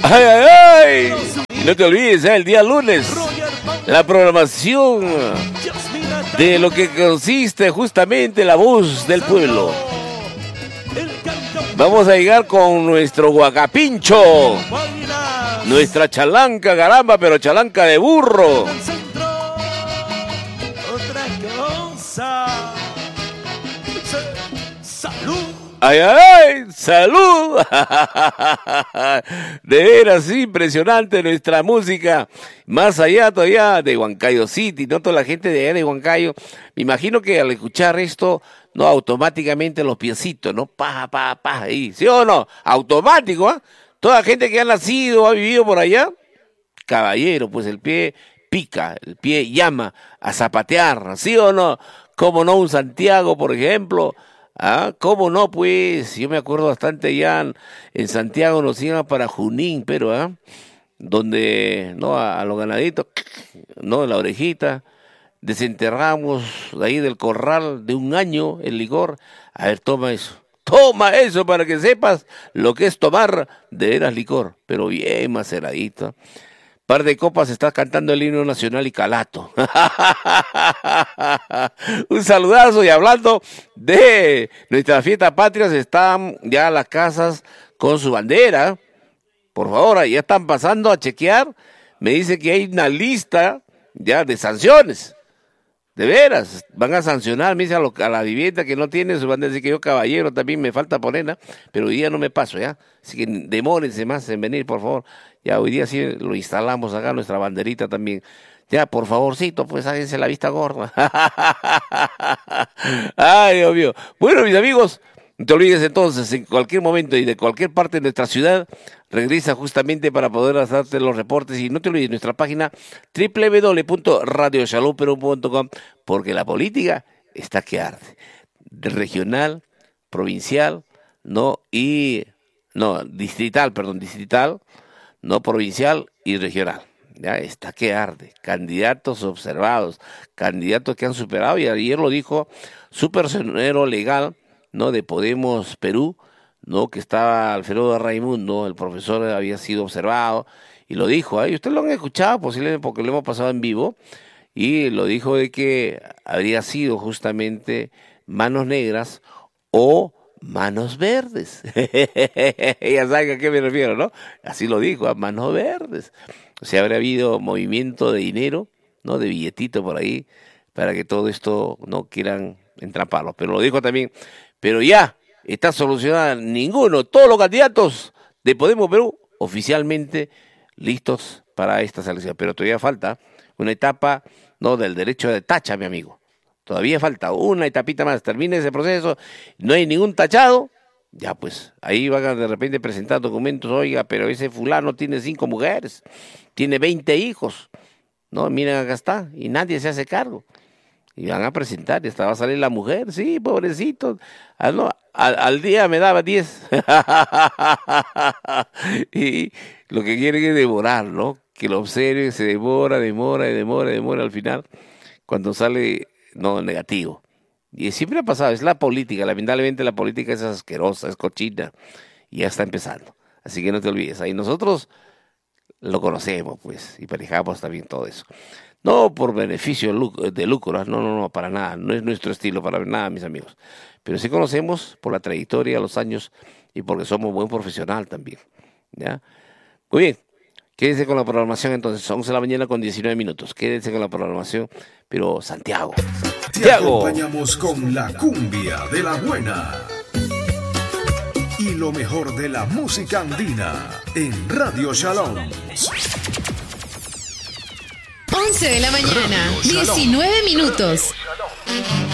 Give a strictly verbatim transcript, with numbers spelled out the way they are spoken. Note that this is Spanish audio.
¡Ay, ay, ay! No te olvides, ¿eh? El día lunes, la programación de lo que consiste justamente la voz del pueblo. Vamos a llegar con nuestro guacapincho, nuestra chalanca, caramba, pero chalanca de burro. ¡Ay, ay, ay! ¡Salud! De veras, impresionante nuestra música. Más allá todavía de Huancayo City, no toda la gente de allá de Huancayo. Me imagino que al escuchar esto, no, automáticamente los piecitos, ¿no? Pa, pa, pa, ahí. ¿Sí o no? Automático, ¿ah? ¿eh? Toda la gente que ha nacido, ha vivido por allá, caballero, pues el pie pica, el pie llama a zapatear, ¿sí o no? ¿Cómo no un Santiago, por ejemplo? Ah, ¿cómo no? Pues yo me acuerdo bastante ya en, en Santiago nos iban para Junín, pero ¿ah? Donde, no, a, a los ganaditos, no, en la orejita, desenterramos de ahí del corral de un año el licor. A ver, toma eso, toma eso para que sepas lo que es tomar de veras licor, pero bien maceradito. Par de copas, estás cantando el himno nacional y calato. Un saludazo, y hablando de nuestra fiesta patria, están ya las casas con su bandera. Por favor, ya están pasando a chequear. Me dice que hay una lista ya de sanciones. De veras, van a sancionar, me dice a, lo, a la vivienda que no tiene su bandera. Así que yo, caballero, también me falta ponerla, pero hoy día no me paso, ¿ya? Así que demórense más en venir, por favor. Ya hoy día sí lo instalamos acá, nuestra banderita también. Ya, por favorcito, pues háganse la vista gorda. Ay, Dios mío. Bueno, mis amigos, no te olvides entonces, en cualquier momento y de cualquier parte de nuestra ciudad, regresa justamente para poder hacerte los reportes. Y no te olvides nuestra página doble u doble u doble u punto radio shalom perú punto com, porque la política está que arde. Regional, provincial, no, y no, distrital, perdón, distrital, no, provincial y regional. Ya está que arde. Candidatos observados, candidatos que han superado, y ayer lo dijo su personero legal, no, de Podemos Perú, no, que estaba Alfredo Raimundo, el profesor había sido observado, y lo dijo, ¿eh? Ustedes lo han escuchado posiblemente porque lo hemos pasado en vivo, y lo dijo de que habría sido justamente manos negras o manos verdes. Ya saben a qué me refiero, ¿no? Así lo dijo, a manos verdes. O sea, habría habido movimiento de dinero, ¿no? De billetito por ahí, para que todo esto no quieran entraparlo. Pero lo dijo también, pero ya está solucionada ninguno, todos los candidatos de Podemos Perú oficialmente listos para esta elección. Pero todavía falta una etapa, no, del derecho de tacha, mi amigo. Todavía falta una etapita más, termine ese proceso, no hay ningún tachado, ya pues, ahí van a de repente presentar documentos, oiga, pero ese fulano tiene cinco mujeres, tiene veinte hijos, no, miren acá está, y nadie se hace cargo. Y van a presentar, y hasta va a salir la mujer, sí, pobrecito, ah, no, al, al día me daba diez. Y lo que quieren es devorar, ¿no? Que lo observen, se demora, demora, demora, demora, al final, cuando sale, no, negativo. Y siempre ha pasado, es la política, lamentablemente la política es asquerosa, es cochina, y ya está empezando. Así que no te olvides, ahí nosotros lo conocemos, pues, y manejamos también todo eso. No por beneficio de lucro, no, no, no, para nada, no es nuestro estilo, para nada, mis amigos. Pero sí conocemos por la trayectoria, los años, y porque somos buen profesional también, ¿ya? Muy bien, quédense con la programación entonces, once de la mañana con diecinueve minutos, quédense con la programación, pero Santiago, Santiago. Te acompañamos con la cumbia de la buena y lo mejor de la música andina en Radio Shalom. once de la mañana, diecinueve minutos.